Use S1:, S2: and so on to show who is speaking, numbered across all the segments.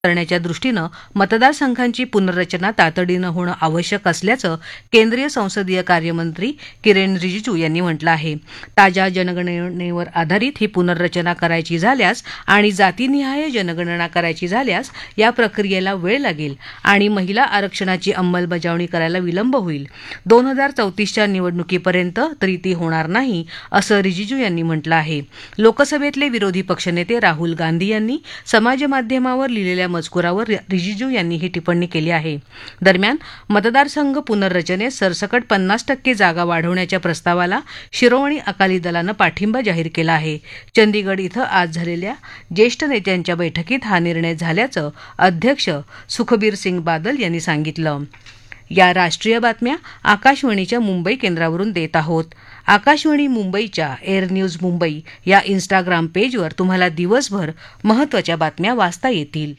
S1: करण्याच्या दृष्टीनं मतदारसंघांची पुनर्रचना तातडीनं होणं आवश्यक असल्याचं केंद्रीय संसदीय कार्यमंत्री किरेन रिजिजू यांनी म्हटलं आहे. ताज्या जनगणनेवर आधारित ही पुनर्रचना करायची झाल्यास आणि जातीनिहाय जनगणना करायची झाल्यास या प्रक्रियेला वेळ लागेल आणि महिला आरक्षणाची अंमलबजावणी करायला विलंब होईल. 2034च्या निवडणुकीपर्यंत तरी ती होणार नाही असं रिजिजू यांनी म्हटलं आहे. लोकसभेतले विरोधी पक्षनेते राहुल गांधी यांनी समाजमाध्यमावर लिहिलेल्या मजकुरावर रिजिजू यांनी ही टिप्पणी केली आहे. दरम्यान मतदारसंघ पुनर्रचनेत सरसकट 50% जागा वाढवण्याच्या प्रस्तावाला शिरोमणी अकाली दलानं पाठिंबा जाहीर केला आहे. चंदीगड इथं आज झालेल्या ज्येष्ठ नेत्यांच्या बैठकीत हा निर्णय झाल्याचं अध्यक्ष सुखबीर सिंग बादल यांनी सांगितलं. या राष्ट्रीय बातम्या आकाशवाणीच्या मुंबई केंद्रावरून देत आहोत. आकाशवाणी मुंबईच्या एअर न्यूज मुंबई या इन्स्टाग्राम पेजवर तुम्हाला दिवसभर महत्त्वाच्या बातम्या वाचता येतील.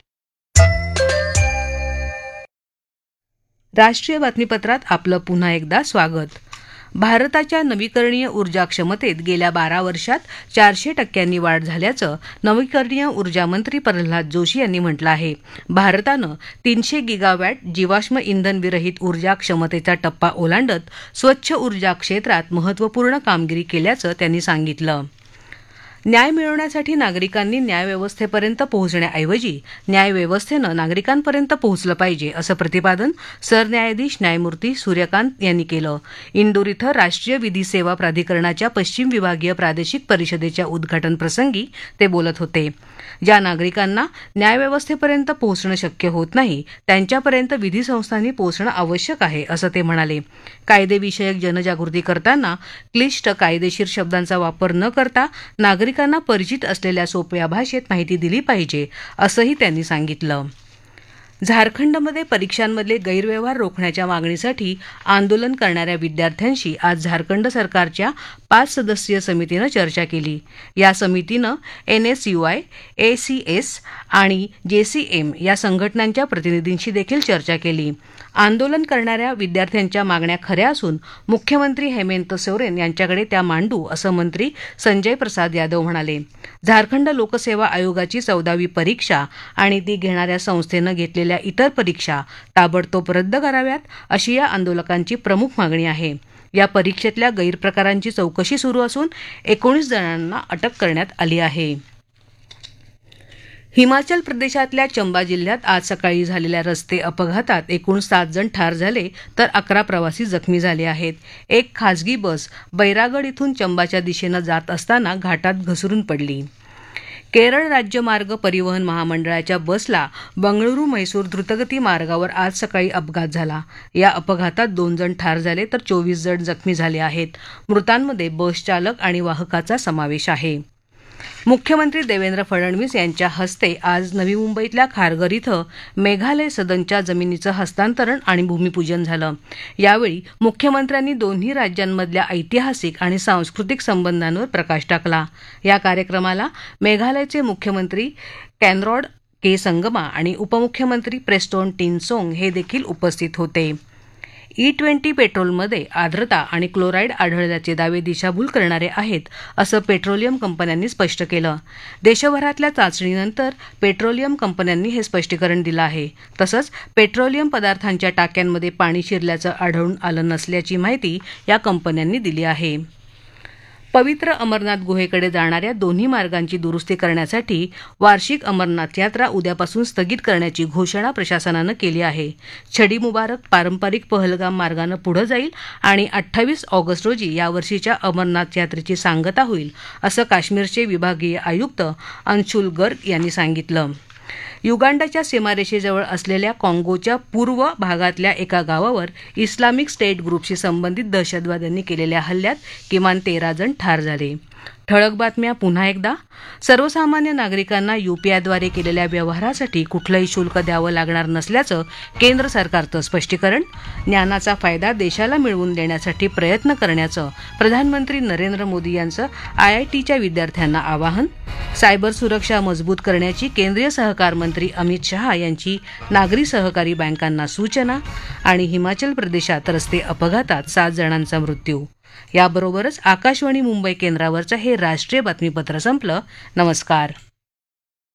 S1: राष्ट्रीय बातमीपत्रात आपलं पुन्हा एकदा स्वागत. भारताच्या नवीकरणीय ऊर्जा क्षमतेत गेल्या 12 वर्षात 400% वाढ झाल्याचं नवीकरणीय ऊर्जा मंत्री प्रल्हाद जोशी यांनी म्हटलं आहे. भारतानं 300 गिगावॅट जीवाश्म इंधन विरहित ऊर्जा क्षमतेचा टप्पा ओलांडत स्वच्छ ऊर्जा क्षेत्रात महत्त्वपूर्ण कामगिरी केल्याचं त्यांनी सांगितलं. न्याय मिळवण्यासाठी नागरिकांनी न्यायव्यवस्थेपर्यंत पोहोचण्याऐवजी न्यायव्यवस्थेनं नागरिकांपर्यंत पोहोचलं पाहिजे असं प्रतिपादन सरन्यायाधीश न्यायमूर्ती सूर्यकांत यांनी केलं. इंदूर इथं राष्ट्रीय विधी सेवा प्राधिकरणाच्या पश्चिम विभागीय प्रादेशिक परिषदेच्या उद्घाटन प्रसंगी ते बोलत होते. ज्या नागरिकांना न्यायव्यवस्थेपर्यंत पोहोचणं शक्य होत नाही त्यांच्यापर्यंत विधी संस्थांनी पोहोचणं आवश्यक आहे असं ते म्हणाले. कायदेविषयक जनजागृती करताना क्लिष्ट कायदेशीर शब्दांचा वापर न करता नागरिकांना परिचित असलेल्या सोप्या भाषेत माहिती दिली पाहिजे असंही त्यांनी सांगितलं. झारखंडमध्ये परीक्षांमधले गैरव्यवहार रोखण्याच्या मागणीसाठी आंदोलन करणाऱ्या विद्यार्थ्यांशी आज झारखंड सरकारच्या 5 सदस्यीय समितीनं चर्चा केली. या समितीनं NSUI, ACS आणि JCM या संघटनांच्या प्रतिनिधींशी देखील चर्चा केली. आंदोलन करणाऱ्या विद्यार्थ्यांच्या मागण्या खऱ्या असून मुख्यमंत्री हेमंत सोरेन यांच्याकडे त्या मांडू असं मंत्री संजय प्रसाद यादव म्हणाले. झारखंड लोकसेवा आयोगाची 14वी परीक्षा आणि ती घेणाऱ्या संस्थेनं घेतलेल्या इतर परीक्षा ताबडतोब रद्द कराव्यात अशी या आंदोलकांची प्रमुख मागणी आहे. या परीक्षेतल्या गैरप्रकारांची चौकशी सुरू असून 19 जणांना अटक करण्यात आली आहे. हिमाचल प्रदेशातल्या चंबा जिल्ह्यात आज सकाळी झालेल्या रस्ते अपघातात एकूण 7 जण ठार झाले तर 11 प्रवासी जखमी झाले आहेत. एक खासगी बस बैरागड इथून चंबाच्या दिशेनं जात असताना घाटात घसरून पडली. केरळ राज्य मार्ग परिवहन महामंडळाच्या बसला बंगळुरू म्हैसूर द्रुतगती मार्गावर आज सकाळी अपघात झाला. या अपघातात 2 जण ठार झाले तर 24 जण जखमी झाले आहेत. मृतांमध्ये बस चालक आणि वाहकाचा समावेश आहे. मुख्यमंत्री देवेंद्र फडणवीस यांच्या हस्ते आज नवी मुंबईतल्या खारघर इथं मेघालय सदनच्या जमिनीचं हस्तांतरण आणि भूमिपूजन झालं. यावेळी मुख्यमंत्र्यांनी दोन्ही राज्यांमधल्या ऐतिहासिक आणि सांस्कृतिक संबंधांवर प्रकाश टाकला. या कार्यक्रमाला मेघालयचे मुख्यमंत्री कॅनरॉड के संगमा आणि उपमुख्यमंत्री प्रेस्टोन टिनसोंग हे देखील उपस्थित होते. E20 पेट्रोलमध्ये आर्द्रता आणि क्लोराईड आढळल्याचे दावे दिशाभूल करणारे आहेत असं पेट्रोलियम कंपन्यांनी स्पष्ट केलं. देशभरातल्या चाचणीनंतर पेट्रोलियम कंपन्यांनी हे स्पष्टीकरण दिलं आहे. तसंच पेट्रोलियम पदार्थांच्या टाक्यांमध्ये पाणी शिरल्याचं आढळून आलं नसल्याची माहिती या कंपन्यांनी दिली आहे. पवित्र अमरनाथ गुहेकडे जाणाऱ्या दोन्ही मार्गांची दुरुस्ती करण्यासाठी वार्षिक अमरनाथ यात्रा उद्यापासून स्थगित करण्याची घोषणा प्रशासनानं केली आहे. छडी मुबारक पारंपरिक पहलगाम मार्गानं पुढे जाईल आणि 28 ऑगस्ट रोजी यावर्षीच्या अमरनाथ यात्रेची सांगता होईल असं काश्मीरचे विभागीय आयुक्त अंशुल गर्ग यांनी सांगितलं. युगांडाच्या सीमारेषेजवळ असलेल्या काँगोच्या पूर्व भागातल्या एका गावावर इस्लामिक स्टेट ग्रुपशी संबंधित दहशतवाद्यांनी केलेल्या हल्ल्यात किमान 13 जण ठार झाले. ठळक बातम्या पुन्हा एकदा. सर्वसामान्य नागरिकांना UPIद्वारे केलेल्या व्यवहारासाठी कुठलंही शुल्क द्यावं लागणार नसल्याचं केंद्र सरकारचं स्पष्टीकरण. ज्ञानाचा फायदा देशाला मिळवून देण्यासाठी प्रयत्न करण्याचं प्रधानमंत्री नरेंद्र मोदी यांचं IITच्या विद्यार्थ्यांना आवाहन. सायबर सुरक्षा मजबूत करण्याची केंद्रीय सहकार मंत्री अमित शहा यांची नागरी सहकारी बँकांना सूचना. आणि हिमाचल प्रदेशात रस्ते अपघातात 7 जणांचा मृत्यू. याबरोबरच आकाशवाणी मुंबई केंद्रावरचं हे राष्ट्रीय बातमीपत्र संपलं. नमस्कार.